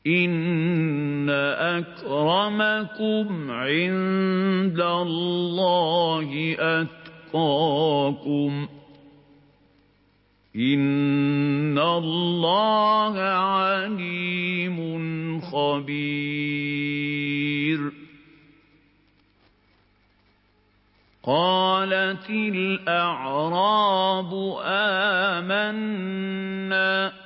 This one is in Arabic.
إِنَّ أَكْرَمَكُمْ عِندَ اللَّهِ أَتْقَاكُمْ ۚ إِنَّ اللَّهَ عَلِيمٌ خَبِيرٌ. قَالَتِ الْأَعْرَابُ آمَنَّا